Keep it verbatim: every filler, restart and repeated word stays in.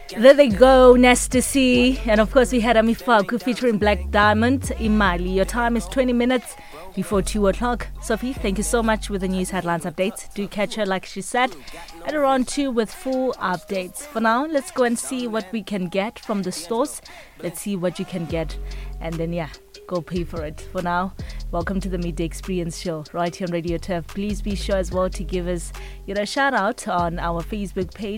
There they go, Nesta C. And of course, we had Amifaku featuring Black Diamond, Imali. Your time is twenty minutes before two o'clock. Sophie, thank you so much with the news headlines updates. Do catch her, like she said, at around two with full updates. For now, let's go and see what we can get from the stores. Let's see what you can get. And then, yeah, go pay for it. For now, welcome to the Midday Experience Show right here on Radio Turf. Please be sure as well to give us you know, a shout out on our Facebook page.